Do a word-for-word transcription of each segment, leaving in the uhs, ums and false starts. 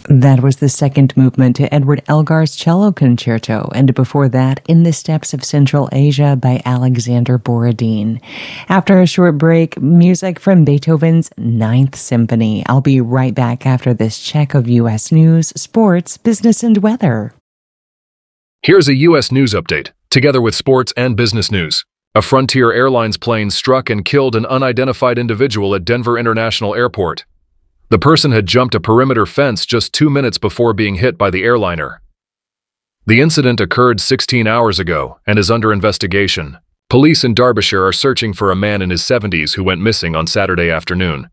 That was the second movement to Edward Elgar's Cello Concerto, and before that, In the Steppes of Central Asia by Alexander Borodin. After a short break, music from Beethoven's Ninth Symphony. I'll be right back after this check of U S news, sports, business, and weather. Here's a U S news update, together with sports and business news. A Frontier Airlines plane struck and killed an unidentified individual at Denver International Airport. The person had jumped a perimeter fence just two minutes before being hit by the airliner. The incident occurred sixteen hours ago and is under investigation. Police in Derbyshire are searching for a man in his seventies who went missing on Saturday afternoon.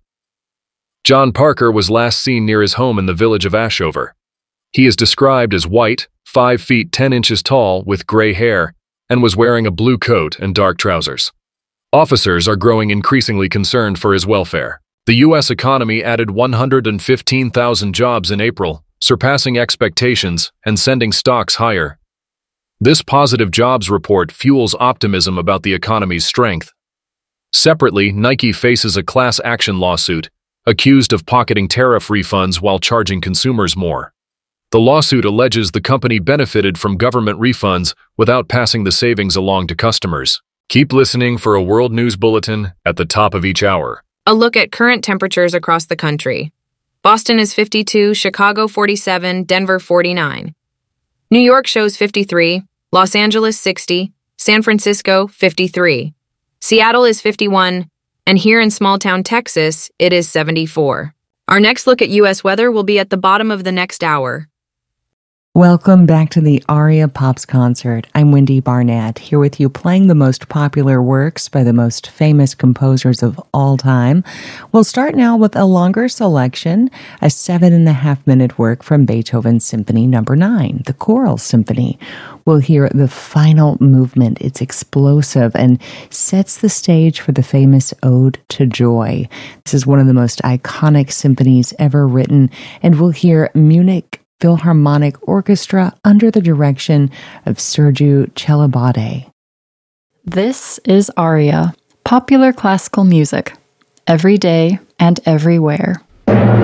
John Parker was last seen near his home in the village of Ashover. He is described as white, five feet ten inches tall, with gray hair, and was wearing a blue coat and dark trousers. Officers are growing increasingly concerned for his welfare. The U S economy added one hundred fifteen thousand jobs in April, surpassing expectations and sending stocks higher. This positive jobs report fuels optimism about the economy's strength. Separately, Nike faces a class action lawsuit, accused of pocketing tariff refunds while charging consumers more. The lawsuit alleges the company benefited from government refunds without passing the savings along to customers. Keep listening for a World News Bulletin at the top of each hour. A look at current temperatures across the country. Boston is fifty-two, Chicago forty-seven, Denver forty-nine. New York shows fifty-three, Los Angeles sixty, San Francisco fifty-three. Seattle is fifty-one, and here in small-town Texas, it is seventy-four. Our next look at U S weather will be at the bottom of the next hour. Welcome back to the Aria Pops Concert. I'm Wendy Barnett, here with you playing the most popular works by the most famous composers of all time. We'll start now with a longer selection, a seven and a half minute work from Beethoven's Symphony Number nine, the Choral Symphony. We'll hear the final movement. It's explosive and sets the stage for the famous Ode to Joy. This is one of the most iconic symphonies ever written, and we'll hear Munich Philharmonic Orchestra under the direction of Sergiu Celibidache. This is Aria, popular classical music, every day and everywhere.